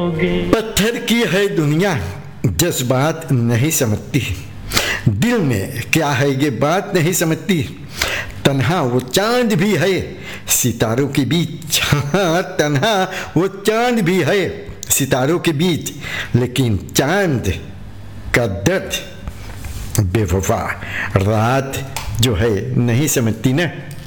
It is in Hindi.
जाओगे। पत्थर की है दुनिया, जज्बात नहीं समझती, दिल में क्या है ये बात नहीं समझती। तन्हा वो चांद भी है सितारों के बीच, हाँ तन्हा वो चांद भी है सितारों के बीच, लेकिन चांद का दर्द बेवफा रात जो है नहीं समझती ना।